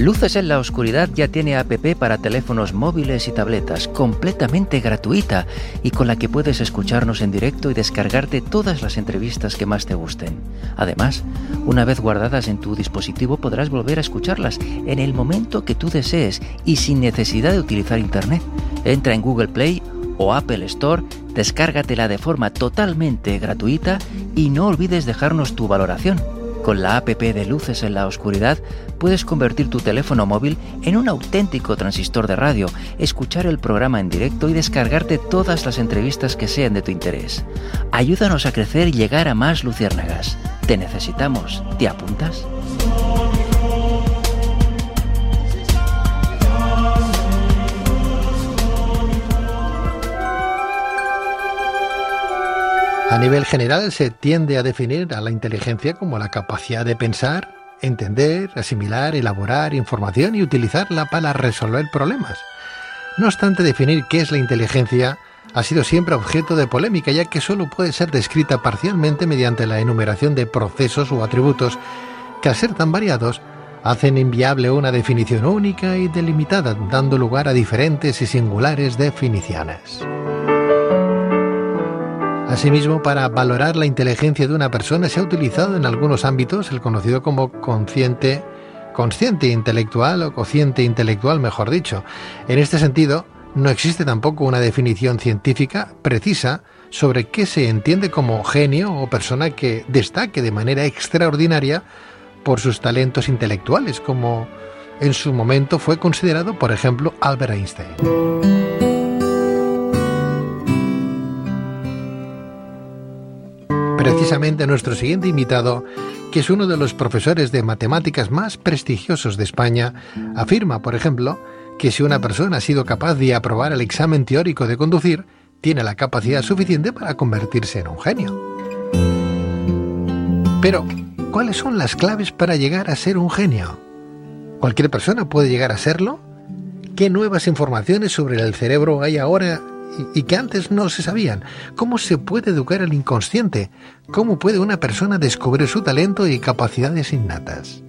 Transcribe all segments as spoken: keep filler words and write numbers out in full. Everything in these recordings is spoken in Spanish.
Luces en la Oscuridad ya tiene app para teléfonos móviles y tabletas, completamente gratuita y con la que puedes escucharnos en directo y descargarte todas las entrevistas que más te gusten. Además, una vez guardadas en tu dispositivo podrás volver a escucharlas en el momento que tú desees y sin necesidad de utilizar internet. Entra en Google Play o Apple Store, descárgatela de forma totalmente gratuita y no olvides dejarnos tu valoración. Con la app de Luces en la Oscuridad puedes convertir tu teléfono móvil en un auténtico transistor de radio, escuchar el programa en directo y descargarte todas las entrevistas que sean de tu interés. Ayúdanos a crecer y llegar a más luciérnagas. Te necesitamos. ¿Te apuntas? A nivel general se tiende a definir a la inteligencia como la capacidad de pensar, entender, asimilar, elaborar información y utilizarla para resolver problemas. No obstante, definir qué es la inteligencia ha sido siempre objeto de polémica, ya que solo puede ser descrita parcialmente mediante la enumeración de procesos o atributos que, al ser tan variados, hacen inviable una definición única y delimitada, dando lugar a diferentes y singulares definiciones. Asimismo, para valorar la inteligencia de una persona se ha utilizado en algunos ámbitos el conocido como consciente, consciente intelectual o cociente intelectual, mejor dicho. En este sentido, no existe tampoco una definición científica precisa sobre qué se entiende como genio o persona que destaque de manera extraordinaria por sus talentos intelectuales, como en su momento fue considerado, por ejemplo, Albert Einstein. Precisamente nuestro siguiente invitado, que es uno de los profesores de matemáticas más prestigiosos de España, afirma, por ejemplo, que si una persona ha sido capaz de aprobar el examen teórico de conducir, tiene la capacidad suficiente para convertirse en un genio. Pero, ¿cuáles son las claves para llegar a ser un genio? ¿Cualquier persona puede llegar a serlo? ¿Qué nuevas informaciones sobre el cerebro hay ahora y que antes no se sabían? ¿Cómo se puede educar al inconsciente? ¿Cómo puede una persona descubrir su talento y capacidades innatas?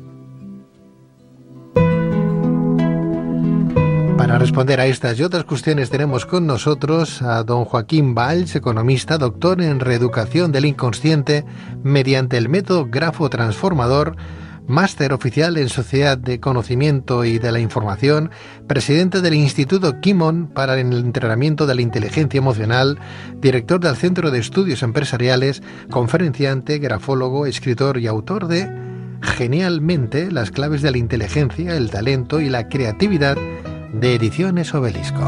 Para responder a estas y otras cuestiones tenemos con nosotros a don Joaquín Valls, economista, doctor en reeducación del inconsciente mediante el método grafo transformador, máster oficial en Sociedad de Conocimiento y de la Información, presidente del Instituto Kimon para el entrenamiento de la inteligencia emocional, director del Centro de Estudios Empresariales, conferenciante, grafólogo, escritor y autor de Genialmente, las claves de la inteligencia, el talento y la creatividad, de Ediciones Obelisco.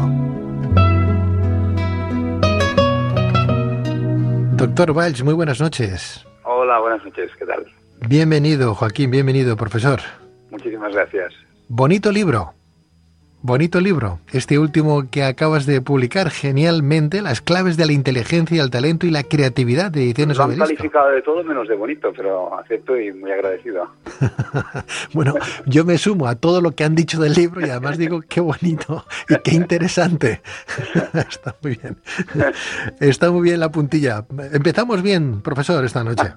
Doctor Valls, muy buenas noches. Hola, buenas noches, ¿qué tal? Bienvenido, Joaquín, bienvenido, profesor. Muchísimas gracias. Bonito libro, bonito libro. Este último que acabas de publicar, Genialmente, las claves de la inteligencia, el talento y la creatividad, de Ediciones Obelisco. Lo han calificado de todo menos de bonito, pero acepto y muy agradecido. Bueno, yo me sumo a todo lo que han dicho del libro y además digo qué bonito y qué interesante. Está muy bien. Está muy bien la puntilla. Empezamos bien, profesor, esta noche.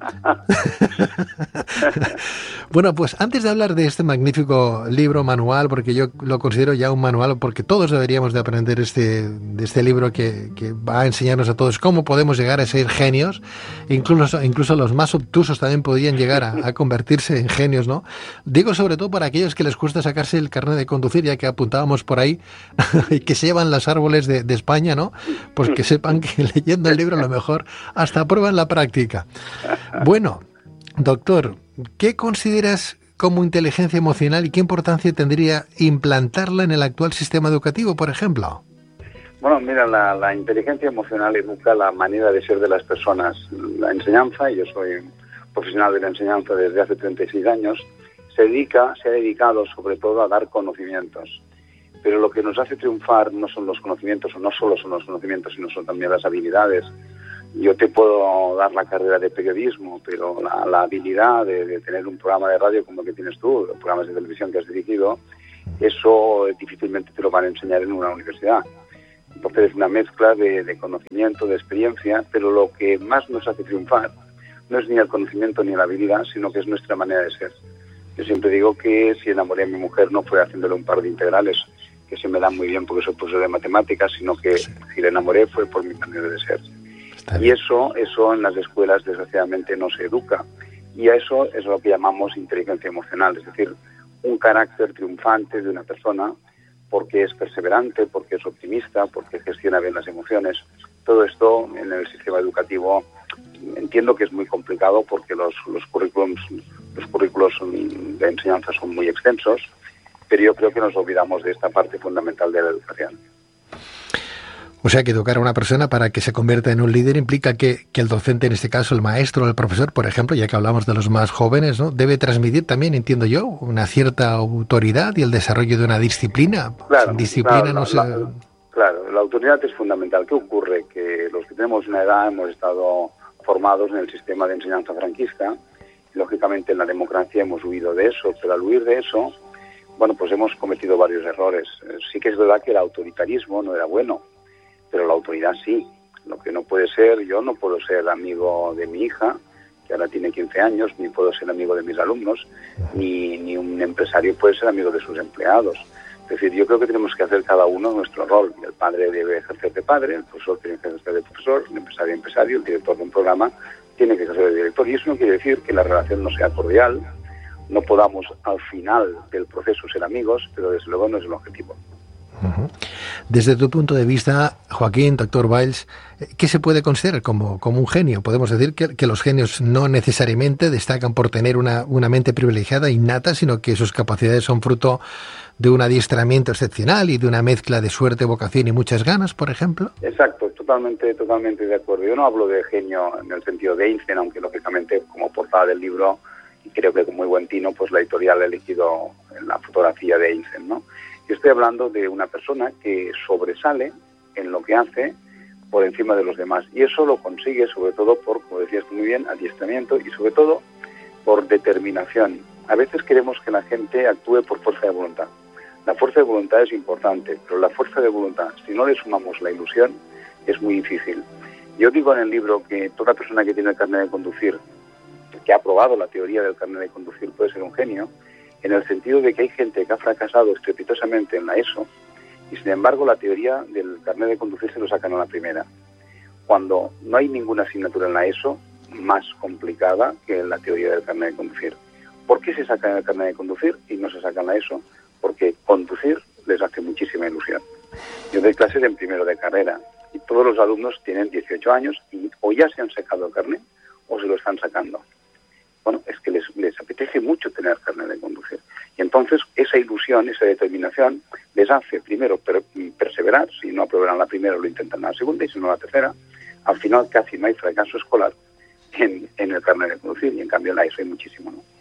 Bueno, pues antes de hablar de este magnífico libro manual, porque yo lo considero ya un manual, porque todos deberíamos de aprender este, de este libro que, que va a enseñarnos a todos cómo podemos llegar a ser genios, incluso, incluso los más obtusos también podrían llegar a, a convertirse en genios, ¿no? Digo sobre todo para aquellos que les cuesta sacarse el carnet de conducir, ya que apuntábamos por ahí, y que se llevan los árboles de, de España, ¿no? Pues que sepan que leyendo el libro a lo mejor hasta prueban la práctica. Bueno, doctor, ¿qué consideras como inteligencia emocional y qué importancia tendría implantarla en el actual sistema educativo, por ejemplo? Bueno, mira, la, la inteligencia emocional educa la manera de ser de las personas. La enseñanza, y yo soy profesional de la enseñanza desde hace treinta y seis años, se dedica, se ha dedicado sobre todo a dar conocimientos. Pero lo que nos hace triunfar no son los conocimientos, o no solo son los conocimientos, sino son también las habilidades. Yo te puedo dar la carrera de periodismo, pero la, la habilidad de, de tener un programa de radio como el que tienes tú, los programas de televisión que has dirigido, eso difícilmente te lo van a enseñar en una universidad. Entonces es una mezcla de, de conocimiento, de experiencia, pero lo que más nos hace triunfar no es ni el conocimiento ni la habilidad, sino que es nuestra manera de ser. Yo siempre digo que si enamoré a mi mujer no fue haciéndole un par de integrales, que se me dan muy bien porque soy profesor de matemáticas, sino que sí. si le enamoré fue por mi manera de ser. Y eso, eso en las escuelas desgraciadamente no se educa. Y a eso es lo que llamamos inteligencia emocional, es decir, un carácter triunfante de una persona porque es perseverante, porque es optimista, porque gestiona bien las emociones. Todo esto en el sistema educativo entiendo que es muy complicado porque los, los currículums, los currículos de enseñanza son muy extensos, pero yo creo que nos olvidamos de esta parte fundamental de la educación. O sea, que educar a una persona para que se convierta en un líder implica que, que el docente, en este caso el maestro o el profesor, por ejemplo, ya que hablamos de los más jóvenes, ¿no?, debe transmitir también, entiendo yo, una cierta autoridad y el desarrollo de una disciplina. Claro, Sin disciplina claro, no se... la, claro, la autoridad es fundamental. ¿Qué ocurre? Que los que tenemos una edad hemos estado formados en el sistema de enseñanza franquista y, lógicamente, en la democracia hemos huido de eso, pero al huir de eso, bueno, pues hemos cometido varios errores. Sí que es verdad que el autoritarismo no era bueno, pero la autoridad sí. Lo que no puede ser, yo no puedo ser amigo de mi hija, que ahora tiene quince años, ni puedo ser amigo de mis alumnos, ni, ni un empresario puede ser amigo de sus empleados. Es decir, yo creo que tenemos que hacer cada uno nuestro rol. El padre debe ejercer de padre, el profesor tiene que ejercer de profesor, el empresario de empresario, el director de un programa tiene que ejercer de director. Y eso no quiere decir que la relación no sea cordial, no podamos al final del proceso ser amigos, pero desde luego no es el objetivo. Desde tu punto de vista, Joaquín, doctor Valls, ¿qué se puede considerar como, como un genio? Podemos decir que, que los genios no necesariamente destacan por tener una, una mente privilegiada innata, sino que sus capacidades son fruto de un adiestramiento excepcional y de una mezcla de suerte, vocación y muchas ganas, por ejemplo. Exacto, totalmente, totalmente de acuerdo. Yo no hablo de genio en el sentido de Einstein, aunque lógicamente como portada del libro, y creo que con muy buen tino, pues la editorial ha elegido la fotografía de Einstein, ¿no? Yo estoy hablando de una persona que sobresale en lo que hace por encima de los demás. Y eso lo consigue sobre todo por, como decías tú muy bien, adiestramiento y sobre todo por determinación. A veces queremos que la gente actúe por fuerza de voluntad. La fuerza de voluntad es importante, pero la fuerza de voluntad, si no le sumamos la ilusión, es muy difícil. Yo digo en el libro que toda persona que tiene el carnet de conducir, que ha aprobado la teoría del carnet de conducir, puede ser un genio, en el sentido de que hay gente que ha fracasado estrepitosamente en la ESO y, sin embargo, la teoría del carnet de conducir se lo sacan a la primera. Cuando no hay ninguna asignatura en la ESO más complicada que la teoría del carnet de conducir. ¿Por qué se sacan el carnet de conducir y no se sacan la ESO? Porque conducir les hace muchísima ilusión. Yo doy clases en primero de carrera y todos los alumnos tienen dieciocho años y o ya se han sacado el carnet o se lo están sacando. Bueno, es que les, les apetece mucho tener carnet de conducir. Y entonces esa ilusión, esa determinación, les hace primero per, perseverar. Si no aprobarán la primera, lo intentan la segunda y si no la tercera. Al final casi no hay fracaso escolar en, en el carnet de conducir y en cambio en la ESO hay muchísimo, ¿no?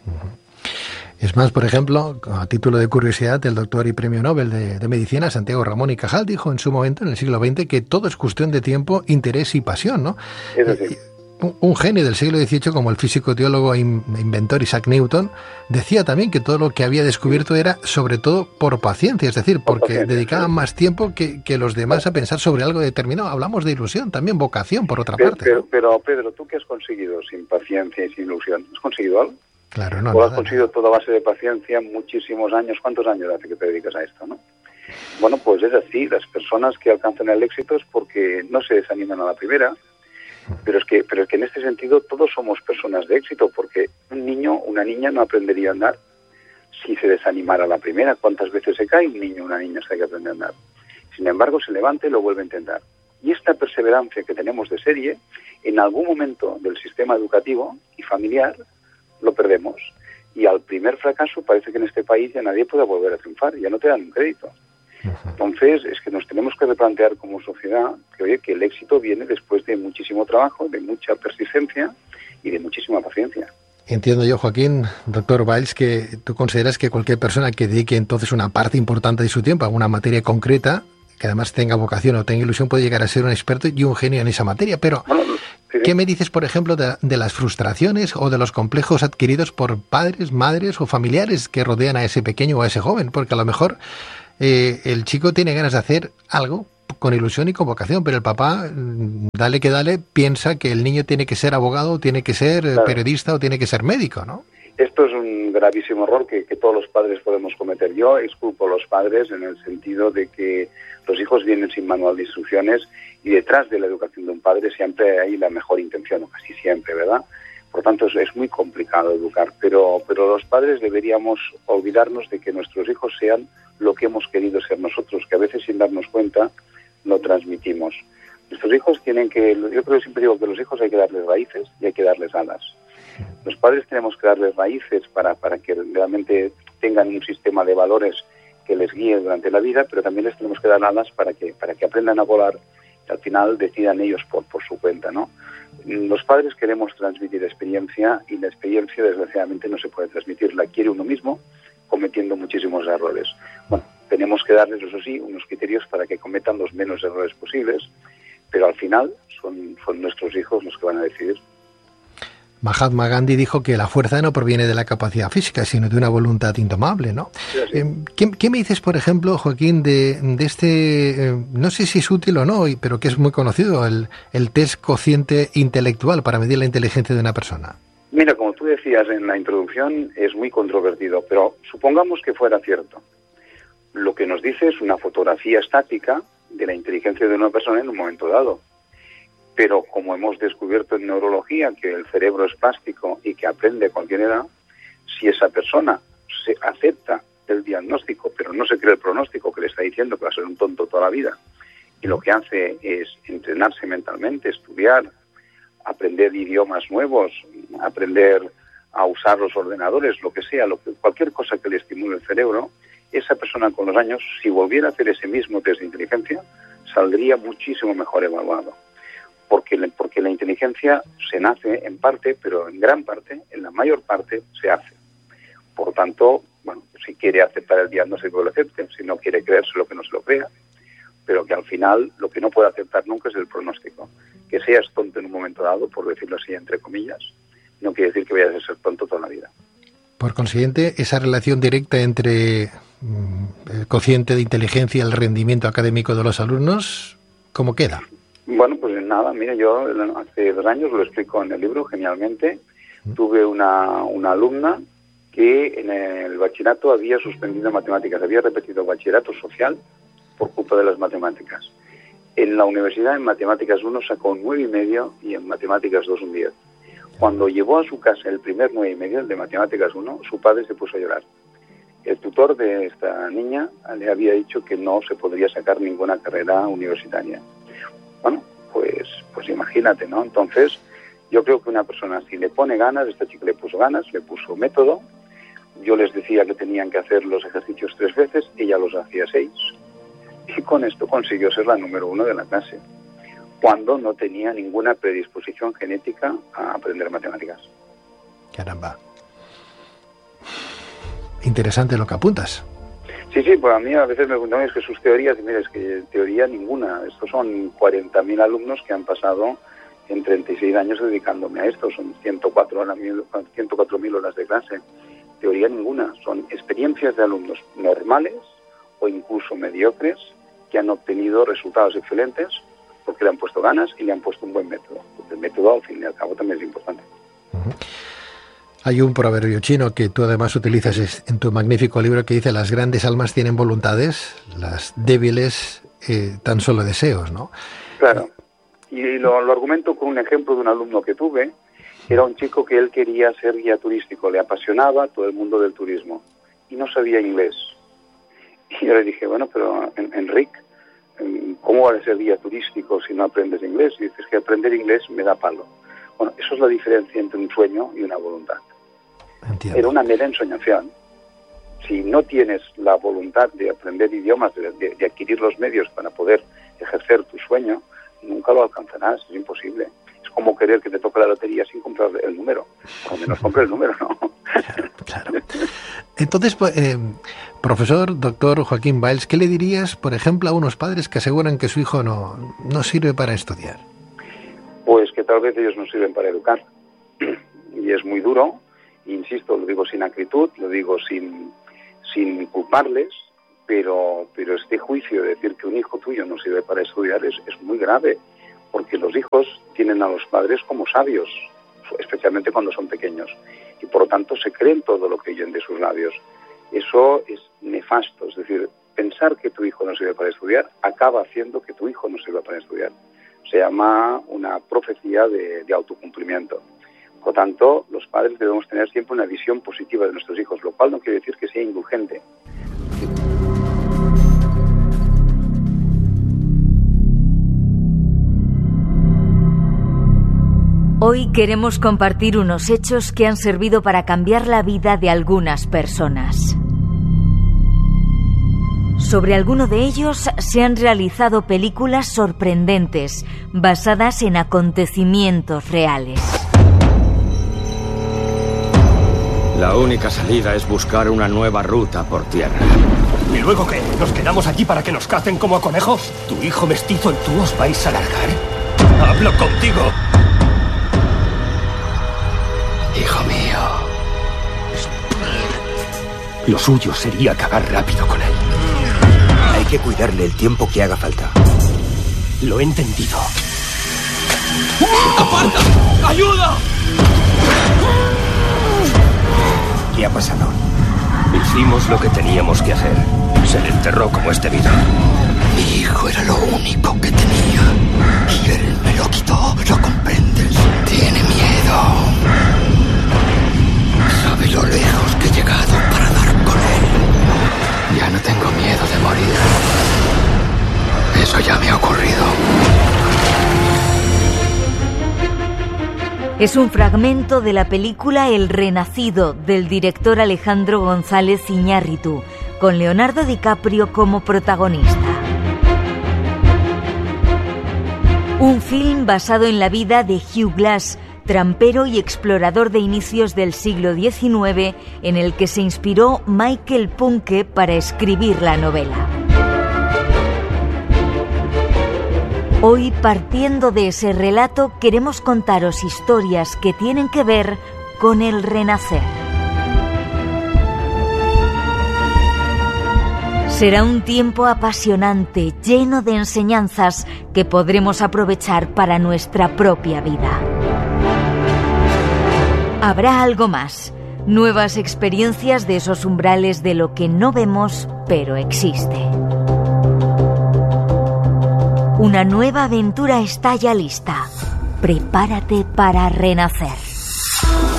Es más, por ejemplo, a título de curiosidad, el doctor y premio Nobel de, de Medicina, Santiago Ramón y Cajal, dijo en su momento, en el siglo veinte, que todo es cuestión de tiempo, interés y pasión, ¿no? Es así. Un, un genio del siglo dieciocho, como el físico, teólogo e inventor Isaac Newton, decía también que todo lo que había descubierto era sobre todo por paciencia, es decir, porque paciencia, dedicaban sí. más tiempo que, que los demás a pensar sobre algo determinado. Hablamos de ilusión, también vocación, por otra pero, parte. Pero, pero, Pedro, ¿tú qué has conseguido sin paciencia y sin ilusión? ¿Has conseguido algo? Claro, no. O has conseguido toda base de paciencia, muchísimos años. ¿Cuántos años hace que te dedicas a esto, no? Bueno, pues es así. Las personas que alcanzan el éxito es porque no se desaniman a la primera. Pero es que, pero es que en este sentido todos somos personas de éxito, porque un niño, una niña no aprendería a andar si se desanimara a la primera. ¿Cuántas veces se cae un niño o una niña hasta que aprende a andar? Sin embargo, se levanta y lo vuelve a intentar. Y esta perseverancia que tenemos de serie, en algún momento del sistema educativo y familiar, lo perdemos. Y al primer fracaso parece que en este país ya nadie puede volver a triunfar, ya no te dan un crédito. Entonces, es que nos tenemos que replantear como sociedad que, oye, que el éxito viene después de muchísimo trabajo, de mucha persistencia y de muchísima paciencia. Entiendo yo, Joaquín, doctor Valls, que tú consideras que cualquier persona que dedique entonces una parte importante de su tiempo a una materia concreta, que además tenga vocación o tenga ilusión, puede llegar a ser un experto y un genio en esa materia. Pero, bueno, sí, ¿qué me dices, por ejemplo, de, de las frustraciones o de los complejos adquiridos por padres, madres o familiares que rodean a ese pequeño o a ese joven? Porque a lo mejor eh, el chico tiene ganas de hacer algo con ilusión y con vocación, pero el papá, dale que dale, piensa que el niño tiene que ser abogado, tiene que ser claro. periodista o tiene que ser médico, ¿no? Esto es un gravísimo error que, que todos los padres podemos cometer. Yo exculpo a los padres en el sentido de que los hijos vienen sin manual de instrucciones y detrás de la educación de un padre siempre hay la mejor intención, o casi siempre, ¿verdad? Por tanto, es, es muy complicado educar, pero, pero los padres deberíamos olvidarnos de que nuestros hijos sean lo que hemos querido ser nosotros, que a veces sin darnos cuenta lo transmitimos. Nuestros hijos tienen que, yo creo que siempre digo que los hijos hay que darles raíces y hay que darles alas. Los padres tenemos que darles raíces para, para que realmente tengan un sistema de valores que les guíe durante la vida, pero también les tenemos que dar alas para que, para que aprendan a volar y al final decidan ellos por, por su cuenta, ¿no? Los padres queremos transmitir experiencia y la experiencia desgraciadamente no se puede transmitir, la quiere uno mismo cometiendo muchísimos errores. Bueno, tenemos que darles, eso sí, unos criterios para que cometan los menos errores posibles, pero al final son, son nuestros hijos los que van a decidir. Mahatma Gandhi dijo que la fuerza no proviene de la capacidad física, sino de una voluntad indomable, ¿no? Sí, sí. Eh, ¿qué, ¿Qué me dices, por ejemplo, Joaquín, de, de este, eh, no sé si es útil o no, pero que es muy conocido, el, el test cociente intelectual para medir la inteligencia de una persona? Mira, como tú decías en la introducción, es muy controvertido, pero supongamos que fuera cierto. Lo que nos dice es una fotografía estática de la inteligencia de una persona en un momento dado. Pero como hemos descubierto en neurología que el cerebro es plástico y que aprende a cualquier edad, si esa persona se acepta el diagnóstico, pero no se cree el pronóstico que le está diciendo que va a ser un tonto toda la vida, y lo que hace es entrenarse mentalmente, estudiar, aprender idiomas nuevos, aprender a usar los ordenadores, lo que sea, lo que, cualquier cosa que le estimule el cerebro, esa persona con los años, si volviera a hacer ese mismo test de inteligencia, saldría muchísimo mejor evaluado. Porque, porque la inteligencia se nace en parte, pero en gran parte, en la mayor parte, se hace. Por tanto, bueno, si quiere aceptar el diagnóstico, que lo acepte, si no quiere creérselo, que no se lo crea, pero que al final lo que no puede aceptar nunca es el pronóstico. Que seas tonto en un momento dado, por decirlo así, entre comillas, no quiere decir que vayas a ser tonto toda la vida. Por consiguiente, esa relación directa entre mm, el cociente de inteligencia y el rendimiento académico de los alumnos, ¿cómo queda? Bueno, pues nada, mira, yo hace dos años, lo explico en el libro genialmente, tuve una, una alumna que en el bachillerato había suspendido matemáticas, había repetido bachillerato social por culpa de las matemáticas. En la universidad, en matemáticas uno sacó un nueve y medio y en matemáticas dos un diez. Cuando llevó a su casa el primer nueve y medio, el de matemáticas uno, su padre se puso a llorar. El tutor de esta niña le había dicho que no se podría sacar ninguna carrera universitaria. Bueno, pues, pues imagínate, ¿no? Entonces, yo creo que una persona, si le pone ganas, esta chica le puso ganas, le puso método, yo les decía que tenían que hacer los ejercicios tres veces, ella los hacía seis, y con esto consiguió ser la número uno de la clase, cuando no tenía ninguna predisposición genética a aprender matemáticas. Caramba. Interesante lo que apuntas. Sí, sí, pues a mí a veces me preguntan, es que sus teorías, y mira, es que teoría ninguna. Estos son cuarenta mil alumnos que han pasado en treinta y seis años dedicándome a esto. Son ciento cuatro mil horas de clase. Teoría ninguna. Son experiencias de alumnos normales o incluso mediocres que han obtenido resultados excelentes porque le han puesto ganas y le han puesto un buen método. Porque el método, al fin y al cabo, también es importante. Uh-huh. Hay un proverbio chino que tú además utilizas en tu magnífico libro que dice: las grandes almas tienen voluntades, las débiles eh, tan solo deseos, ¿no? Claro. Y lo, lo argumento con un ejemplo de un alumno que tuve. Era un chico que él quería ser guía turístico, le apasionaba todo el mundo del turismo y no sabía inglés. Y yo le dije, bueno, pero Enrique, ¿cómo vas a ser guía turístico si no aprendes inglés? Y dices que aprender inglés me da palo. Bueno, eso es la diferencia entre un sueño y una voluntad. Entiendo. Era una mera ensoñación. Si no tienes la voluntad de aprender idiomas, de, de, de adquirir los medios para poder ejercer tu sueño, nunca lo alcanzarás, es imposible. Es como querer que te toque la lotería sin comprar el número. Por lo menos compre el número, ¿no? Claro, claro. Entonces, eh, profesor, doctor Joaquín Valls, ¿qué le dirías, por ejemplo, a unos padres que aseguran que su hijo no, no sirve para estudiar? Pues que tal vez ellos no sirven para educar. Y es muy duro, insisto, lo digo sin acritud, lo digo sin, sin culparles, pero, pero este juicio de decir que un hijo tuyo no sirve para estudiar es, es muy grave, porque los hijos tienen a los padres como sabios, especialmente cuando son pequeños. y por lo tanto se creen todo lo que oyen de sus labios. Eso es nefasto, es decir, pensar que tu hijo no sirve para estudiar acaba haciendo que tu hijo no sirva para estudiar. Se llama una profecía de, de autocumplimiento. Por lo tanto, los padres debemos tener siempre una visión positiva de nuestros hijos, lo cual no quiere decir que sea indulgente. Hoy queremos compartir unos hechos que han servido para cambiar la vida de algunas personas. Sobre alguno de ellos se han realizado películas sorprendentes, basadas en acontecimientos reales. La única salida es buscar una nueva ruta por tierra. ¿Y luego qué? ¿Nos quedamos aquí para que nos cacen como a conejos? ¿Tu hijo mestizo y tú os vais a largar? ¡Hablo contigo! Hijo mío. Lo suyo sería acabar rápido con él. Hay que cuidarle el tiempo que haga falta. Lo he entendido. ¡Aparta! ¡Ayuda! ¿Qué ha pasado? Hicimos lo que teníamos que hacer. Se le enterró como es debido. Mi hijo era lo único que tenía. Y él me lo quitó, ¿lo comprendes? Tiene miedo. Sabe lo lejos que he llegado para dar con él. Ya no tengo miedo de morir. Eso ya me ha ocurrido. Es un fragmento de la película El Renacido, del director Alejandro González Iñárritu, con Leonardo DiCaprio como protagonista. Un film basado en la vida de Hugh Glass, trampero y explorador de inicios del siglo diecinueve, en el que se inspiró Michael Punke para escribir la novela. Hoy, partiendo de ese relato, queremos contaros historias que tienen que ver con el renacer. Será un tiempo apasionante, lleno de enseñanzas que podremos aprovechar para nuestra propia vida. Habrá algo más, nuevas experiencias de esos umbrales de lo que no vemos, pero existe. Una nueva aventura está ya lista. Prepárate para renacer.